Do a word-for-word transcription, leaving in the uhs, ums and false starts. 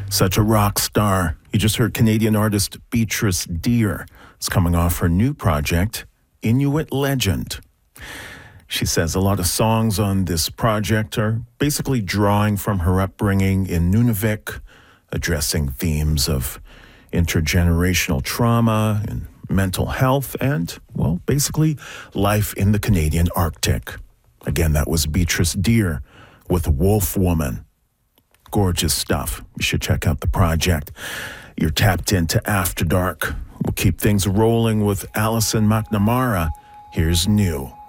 Such a rock star. You just heard Canadian artist Beatrice Deer is coming off her new project, Inuit Legend. She says a lot of songs on this project are basically drawing from her upbringing in Nunavik, addressing themes of intergenerational trauma and mental health and, well, basically life in the Canadian Arctic. Again, that was Beatrice Deer with Wolf Woman. Gorgeous stuff. You should check out the project. You're tapped into After Dark. We'll keep things rolling with Alison McNamara. Here's New.